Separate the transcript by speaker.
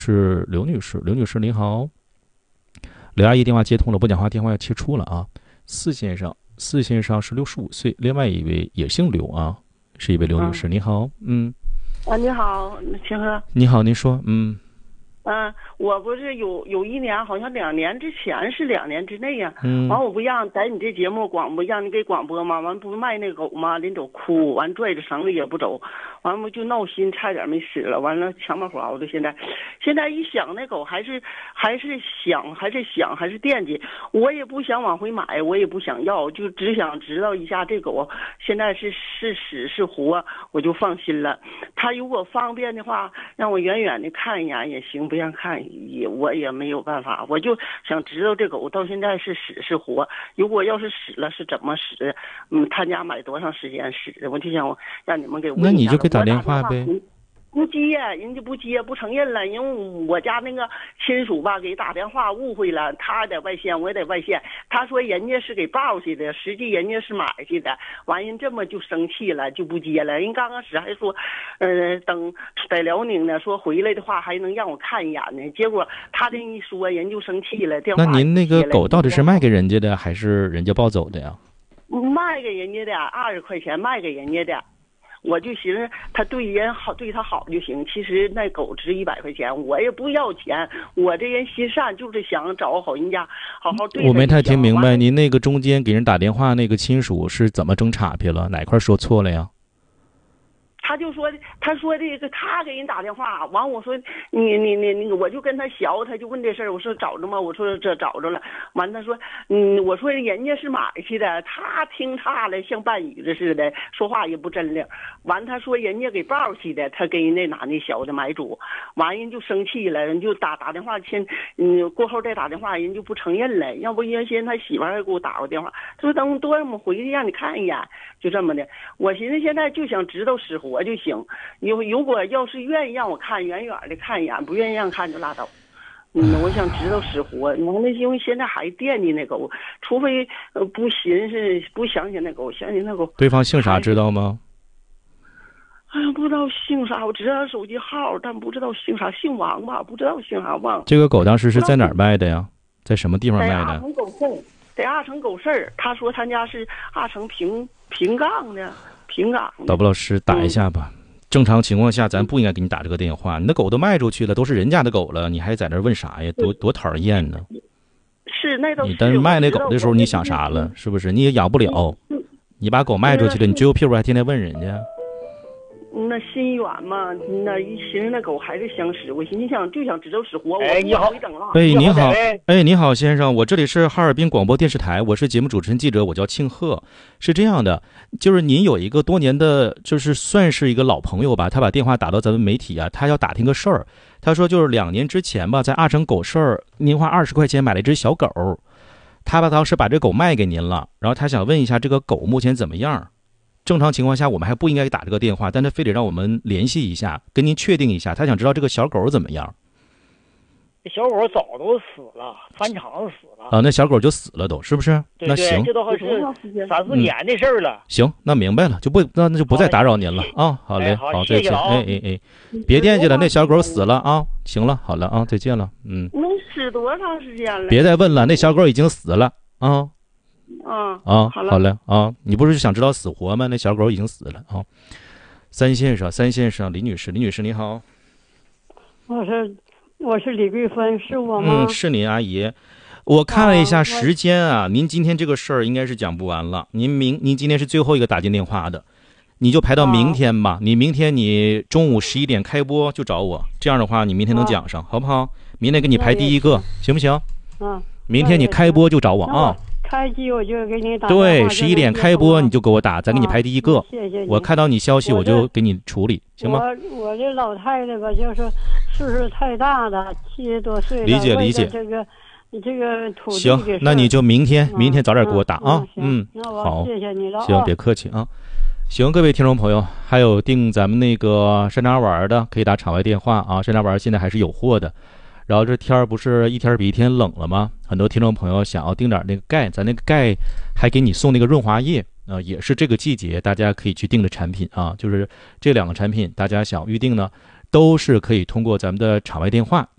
Speaker 1: 是刘女士，刘女士您好，刘阿姨电话接通了，不讲话电话要切出了啊。四先生是65岁，另外一位也姓刘啊，是一位刘女士，你好，
Speaker 2: 你好，秦哥。
Speaker 1: 你好，您说，
Speaker 2: 我不是有一年，好像2年之前是2年之内呀。完我不让在你这节目广播，让你给广播吗？完不卖那狗吗？临走哭，完拽着绳子也不走，完我就闹心，差点没死了。完了强把活的，现在一想那狗还是惦记。我也不想往回买，我也不想要，就只想知道一下这狗现在是死是活，我就放心了。他如果方便的话，让我远远的看一眼也行。不让看我也没有办法，我就想知道这狗到现在是死是活。如果要是死了是怎么死的？他家买多长时间死的？我就想让你们给问一下。
Speaker 1: 那你就给打电话呗。
Speaker 2: 不接，人家不接，不承认了。因为我家那个亲属吧，给打电话误会了，他在外县，我也在外县。他说人家是给抱去的，实际人家是买去的。完人这么就生气了，就不接了。人刚开始还说，等在辽宁呢，说回来的话还能让我看一眼呢。结果他这一说，人就生气了。电话
Speaker 1: 那您那个狗到底是卖给人家的，还是人家抱走的呀？
Speaker 2: 卖给人家的，20块钱卖给人家的。我就寻思他对人好，对他好就行。其实那狗值100块钱，我也不要钱。我这人心善，就是想找个好人家好好对他。
Speaker 1: 我没太听明白，您那个中间给人打电话那个亲属是怎么争岔劈了？哪块说错了呀？
Speaker 2: 他就说，他说这个他给人打电话，完我说你我就跟他学，他就问这事儿，我说找着吗？我说这找着了。完他说我说人家是买去的，他听岔了，像半语子似的，说话也不真灵。完他说人家给抱去的，他给人那男的小的买主，完人就生气了，人就打电话过后再打电话，人就不承认了。要不原先他媳妇还给我打过电话，他说等多让我们回去让你看一眼，就这么的。我寻思现在就想知道死活就行。如果要是愿意让我看，远远的看一眼，不愿意让看就拉倒。我想知道死活。那因为现在还惦记那狗，除非不寻思不想起那狗，想起那狗。
Speaker 1: 对方姓啥知道吗？
Speaker 2: 哎呀，不知道姓啥，我知道手机号，但不知道姓啥，姓王吧，不知道姓啥忘了。
Speaker 1: 这个狗当时是在哪儿卖的呀？在什么地方卖的？
Speaker 2: 在阿城狗市儿。他说他家是阿城平岗的。
Speaker 1: 导播老师打一下吧。正常情况下咱不应该给你打这个电话，你的狗都卖出去了，都是人家的狗了，你还在那问啥呀？多讨人厌呢。
Speaker 2: 是那都是。
Speaker 1: 你但是卖那狗的时候你想啥了？是不是？你也养不了，你把狗卖出去了，你撅个屁股还天天问人家。
Speaker 2: 那心远嘛，那一寻思那狗还是相识，我心想就想知道死活。
Speaker 3: 你好，
Speaker 1: 你好，你好先生，我这里是哈尔滨广播电视台，我是节目主持人记者，我叫庆贺。是这样的，就是您有一个多年的，就是算是一个老朋友吧，他把电话打到咱们媒体啊，他要打听个事儿。他说就是2年之前吧，在阿城狗市儿，您花20块钱买了一只小狗，他当时把这狗卖给您了，然后他想问一下这个狗目前怎么样。正常情况下我们还不应该打这个电话，但他非得让我们联系一下，跟您确定一下，他想知道这个小狗怎么样。
Speaker 3: 这小狗早都死了，3场死了
Speaker 1: 啊，那小狗就死了都，是不是？
Speaker 3: 对，
Speaker 1: 那行，
Speaker 3: 这都还是3、4年的事儿了。
Speaker 1: 行，那明白了，那就不再打扰您了啊。好嘞，好，再见。别惦记了，那小狗死了啊。行了，好了啊，再见了。
Speaker 2: 能死多长时间了？
Speaker 1: 别再问了，那小狗已经死了啊。
Speaker 2: 好
Speaker 1: 嘞啊，你不是想知道死活吗？那小狗已经死了啊。三先生，李女士你好。
Speaker 4: 我是李桂芬，是我吗？
Speaker 1: 是您阿姨。我看了一下时间啊，您今天这个事儿应该是讲不完了。您今天是最后一个打进电话的，你就排到明天吧。你明天你中午11点开播就找我，这样的话你明天能讲上，好不好？明天给你排第一个，行不行？明天你开播就找我啊。
Speaker 4: 开机我就给你打。
Speaker 1: 对，11点开播你就给我打，咱给你排第一个。
Speaker 4: 谢谢你。
Speaker 1: 我看到你消息我就给你处理，行吗？
Speaker 4: 我这老太太吧，就是岁数太大了，70多岁了。
Speaker 1: 理解。
Speaker 4: 这个土地。
Speaker 1: 行，那你就明天早点给我打啊。
Speaker 4: 好，谢谢你了。
Speaker 1: 行，别客气啊。行，各位听众朋友，还有订咱们那个山楂丸的，可以打场外电话啊。山楂丸现在还是有货的。然后这天儿不是一天比一天冷了吗？很多听众朋友想要订点那个钙，咱那个钙还给你送那个润滑液也是这个季节大家可以去订的产品啊。就是这2个产品，大家想预定呢， 都是可以通过咱们的场外电话